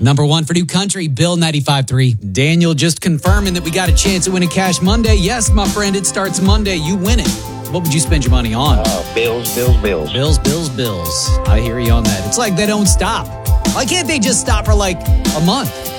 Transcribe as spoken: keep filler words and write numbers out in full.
Number one for New Country, Bill ninety-five three. Daniel just confirming that we got a chance at winning Cash Monday. Yes, my friend, it starts Monday. You win it. What would you spend your money on? Uh, bills, bills, bills. Bills, bills, bills. I hear you on that. It's like they don't stop. Why can't they just stop for like a month?